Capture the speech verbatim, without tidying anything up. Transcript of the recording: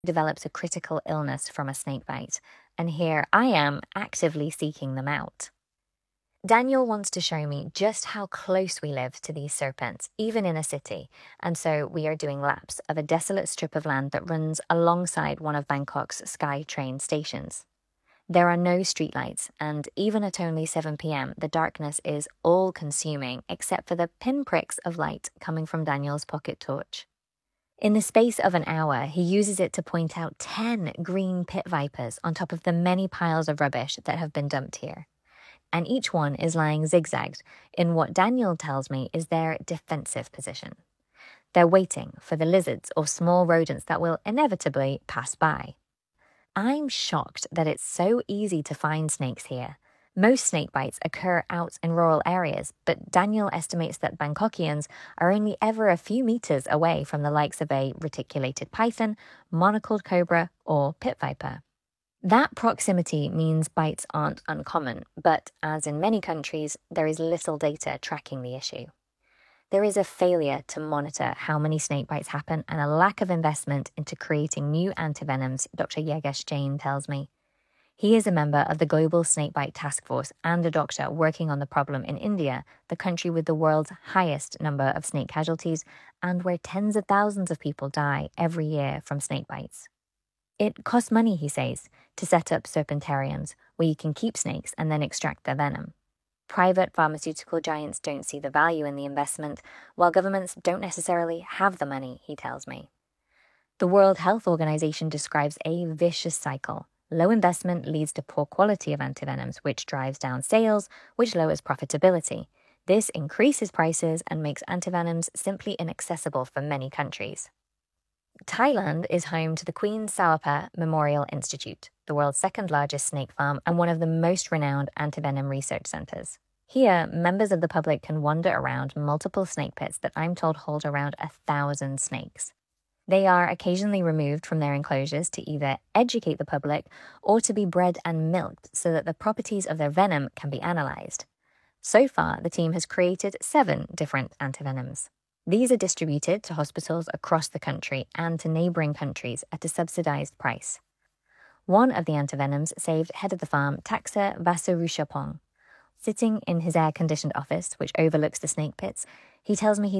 develops a critical illness from a snake bite, and here I am actively seeking them out. Daniel wants to show me just how close we live to these serpents, even in a city, and so we are doing laps of a desolate strip of land that runs alongside one of Bangkok's SkyTrain stations. There are no streetlights, and even at only seven p.m, the darkness is all-consuming except for the pinpricks of light coming from Daniel's pocket torch. In the space of an hour, he uses it to point out ten green pit vipers on top of the many piles of rubbish that have been dumped here. And each one is lying zigzagged in what Daniel tells me is their defensive position. They're waiting for the lizards or small rodents that will inevitably pass by. I'm shocked that it's so easy to find snakes here. Most snake bites occur out in rural areas, but Daniel estimates that Bangkokians are only ever a few meters away from the likes of a reticulated python, monocled cobra, or pit viper. That proximity means bites aren't uncommon, but as in many countries, there is little data tracking the issue. There is a failure to monitor how many snake bites happen and a lack of investment into creating new antivenoms, Doctor Yegesh Jain tells me. He is a member of the Global Snakebite Task Force and a doctor working on the problem in India, the country with the world's highest number of snake casualties and where tens of thousands of people die every year from snake bites. It costs money, he says, to set up serpentariums where you can keep snakes and then extract their venom. Private pharmaceutical giants don't see the value in the investment, while governments don't necessarily have the money, he tells me. The World Health Organization describes a vicious cycle. Low investment leads to poor quality of antivenoms, which drives down sales, which lowers profitability. This increases prices and makes antivenoms simply inaccessible for many countries. Thailand is home to the Queen Sawapa Memorial Institute, the world's second largest snake farm and one of the most renowned antivenom research centers. Here, members of the public can wander around multiple snake pits that I'm told hold around a thousand snakes. They are occasionally removed from their enclosures to either educate the public or to be bred and milked so that the properties of their venom can be analyzed. So far, the team has created seven different antivenoms. These are distributed to hospitals across the country and to neighbouring countries at a subsidised price. One of the antivenoms saved head of the farm, Taxa Vasurushapong. Sitting in his air-conditioned office, which overlooks the snake pits, he tells me he